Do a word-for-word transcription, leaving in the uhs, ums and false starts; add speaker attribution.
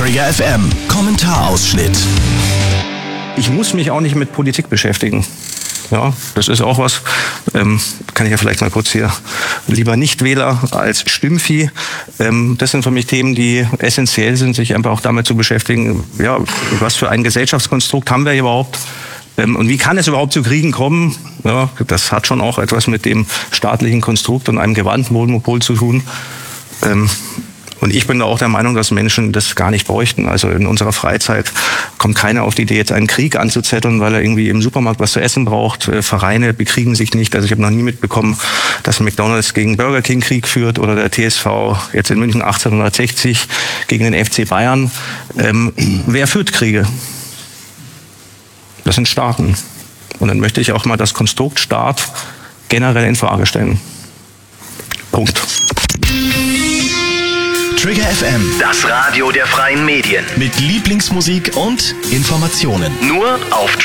Speaker 1: Trigger F M, Kommentarausschnitt.
Speaker 2: Ich muss mich auch nicht mit Politik beschäftigen. Ja, das ist auch was, ähm, kann ich ja vielleicht mal kurz hier, lieber Nichtwähler als Stimmvieh. Ähm, das sind für mich Themen, die essentiell sind, sich einfach auch damit zu beschäftigen, ja, was für ein Gesellschaftskonstrukt haben wir hier überhaupt? Ähm, und wie kann es überhaupt zu Kriegen kommen? Ja, das hat schon auch etwas mit dem staatlichen Konstrukt und einem Gewaltmonopol zu tun. Ähm, Und ich bin da auch der Meinung, dass Menschen das gar nicht bräuchten. Also in unserer Freizeit kommt keiner auf die Idee, jetzt einen Krieg anzuzetteln, weil er irgendwie im Supermarkt was zu essen braucht. Vereine bekriegen sich nicht. Also ich habe noch nie mitbekommen, dass McDonald's gegen Burger King Krieg führt oder der T S V jetzt in München achtzehnhundertsechzig gegen den F C Bayern. Ähm, wer führt Kriege? Das sind Staaten. Und dann möchte ich auch mal das Konstrukt Staat generell in Frage stellen. Punkt.
Speaker 1: Trigger F M,
Speaker 3: Das Radio der freien Medien.
Speaker 1: mit Lieblingsmusik und Informationen.
Speaker 3: Nur auf